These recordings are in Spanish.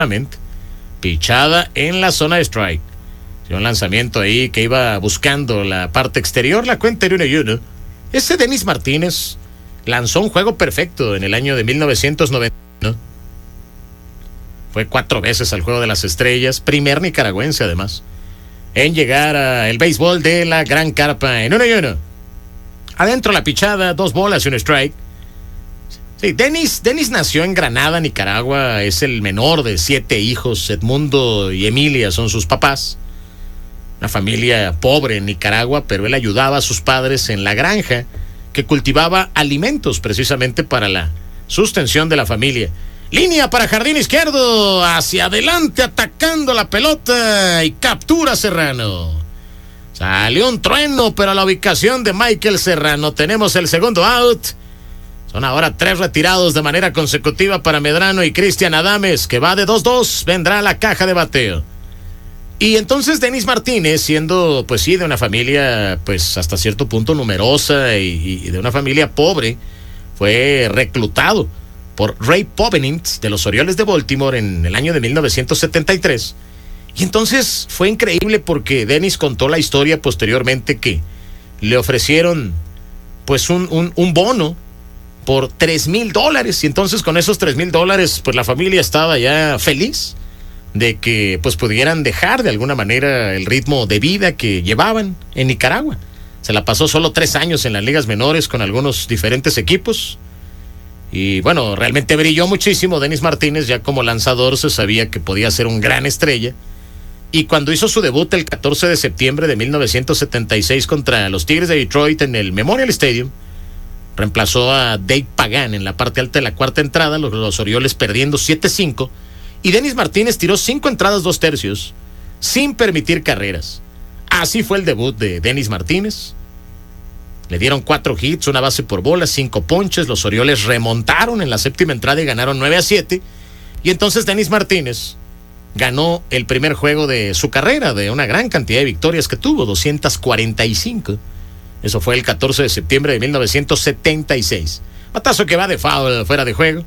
pichada en la zona de strike. Un lanzamiento ahí que iba buscando la parte exterior, la cuenta era 1-1. Ese Denis Martínez lanzó un juego perfecto en el año de 1991. Fue 4 veces al Juego de las Estrellas, primer nicaragüense además en llegar al béisbol de la Gran Carpa en 1-1. Adentro la pichada, 2 bolas y un strike. Sí, Denis nació en Granada, Nicaragua, es el menor de 7 hijos, Edmundo y Emilia son sus papás. Una familia pobre en Nicaragua, pero él ayudaba a sus padres en la granja que cultivaba alimentos precisamente para la sustención de la familia. Línea para jardín izquierdo, hacia adelante atacando la pelota y captura Serrano. Salió un trueno, pero a la ubicación de Michael Serrano tenemos el segundo out. Son ahora 3 retirados de manera consecutiva para Medrano y Cristian Adames, que va de 2-2, vendrá a la caja de bateo. Y entonces Denis Martínez, siendo pues sí de una familia pues hasta cierto punto numerosa y de una familia pobre, fue reclutado por Ray Povenint de los Orioles de Baltimore en el año de 1973. Y entonces fue increíble porque Denis contó la historia posteriormente que le ofrecieron pues un bono por $3,000, y entonces con esos $3,000 pues la familia estaba ya feliz de que pues pudieran dejar de alguna manera el ritmo de vida que llevaban en Nicaragua. Se la pasó solo 3 años en las ligas menores con algunos diferentes equipos. Y bueno, realmente brilló muchísimo Denis Martínez. Ya como lanzador se sabía que podía ser un gran estrella. Y cuando hizo su debut el 14 de septiembre de 1976 contra los Tigres de Detroit en el Memorial Stadium, reemplazó a Dave Pagan en la parte alta de la cuarta entrada, los Orioles perdiendo 7-5. Y Denis Martínez tiró 5 entradas 2 tercios, sin permitir carreras. Así fue el debut de Denis Martínez. Le dieron 4 hits, 1 base por bola, 5 ponches. Los Orioles remontaron en la séptima entrada y ganaron 9-7. Y entonces Denis Martínez ganó el primer juego de su carrera, de una gran cantidad de victorias que tuvo, 245. Eso fue el 14 de septiembre de 1976. Batazo que va de foul, fuera de juego.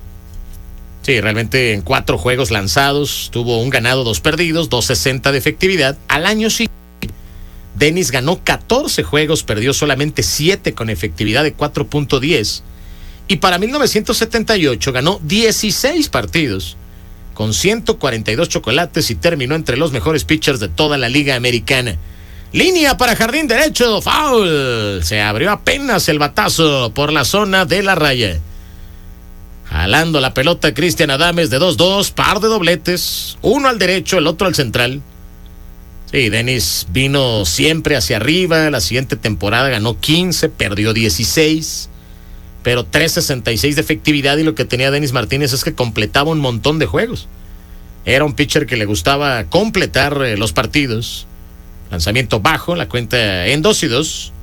Sí, realmente en 4 juegos lanzados tuvo un ganado, 2 perdidos, 2.60 de efectividad. Al año siguiente, Denis ganó 14 juegos, perdió solamente 7 con efectividad de 4.10. Y para 1978 ganó 16 partidos con 142 chocolates y terminó entre los mejores pitchers de toda la Liga Americana. Línea para jardín derecho, foul. Se abrió apenas el batazo por la zona de la raya. Jalando la pelota Cristian Adames de 2-2, par de dobletes, uno al derecho, el otro al central. Sí, Denis vino siempre hacia arriba. La siguiente temporada ganó 15, perdió 16, pero 3.66 de efectividad. Y lo que tenía Denis Martínez es que completaba un montón de juegos. Era un pitcher que le gustaba completar los partidos. Lanzamiento bajo, la cuenta en 2-2.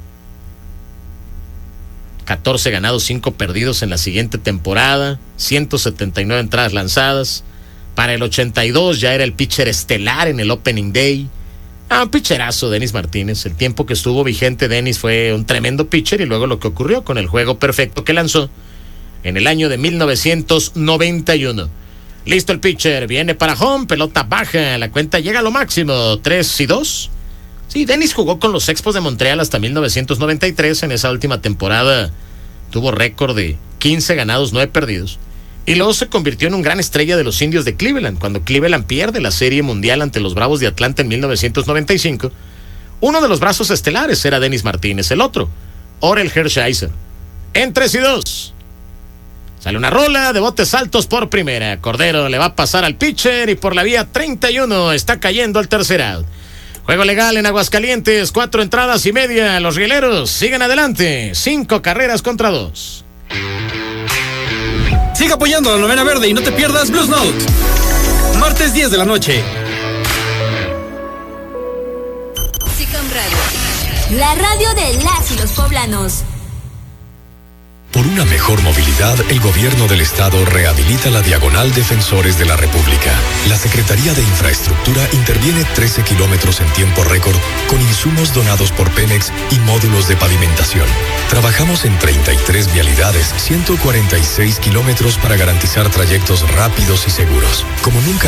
14 ganados, 5 perdidos en la siguiente temporada, 179 entradas lanzadas. Para el 82 ya era el pitcher estelar en el Opening Day. Un pitcherazo Denis Martínez. El tiempo que estuvo vigente Denis fue un tremendo pitcher, y luego lo que ocurrió con el juego perfecto que lanzó en el año de 1991. Listo el pitcher, viene para home, pelota baja, la cuenta llega a lo máximo, 3-2. Sí, Denis jugó con los Expos de Montreal hasta 1993. En esa última temporada tuvo récord de 15 ganados, 9 perdidos. Y luego se convirtió en un gran estrella de los Indios de Cleveland. Cuando Cleveland pierde la Serie Mundial ante los Bravos de Atlanta en 1995, uno de los brazos estelares era Denis Martínez. El otro, Orel Hershiser. En 3-2. Sale una rola de botes altos por primera. Cordero le va a pasar al pitcher y por la vía 31 está cayendo el tercer out. Juego legal en Aguascalientes, 4 entradas y media. Los rieleros siguen adelante, 5 carreras contra 2. Sigue apoyando a la Novena Verde y no te pierdas Blues Note. Martes 10 de la noche. SICOM Radio, la radio de las y los poblanos. Por una mejor movilidad, el gobierno del estado rehabilita la Diagonal Defensores de la República. La Secretaría de Infraestructura interviene 13 kilómetros en tiempo récord con insumos donados por Pemex y módulos de pavimentación. Trabajamos en 33 vialidades, 146 kilómetros para garantizar trayectos rápidos y seguros. Como nunca